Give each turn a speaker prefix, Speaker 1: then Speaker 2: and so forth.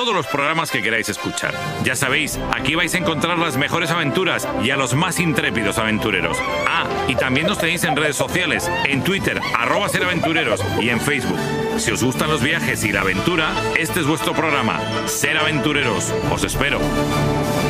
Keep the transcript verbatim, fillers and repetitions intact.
Speaker 1: todos los programas que queráis escuchar. Ya sabéis, aquí vais a encontrar las mejores aventuras y a los más intrépidos aventureros. Ah, y también nos tenéis en redes sociales, en Twitter, arroba seraventureros, y en Facebook. Si os gustan los viajes y la aventura, este es vuestro programa, Ser Aventureros. Os espero.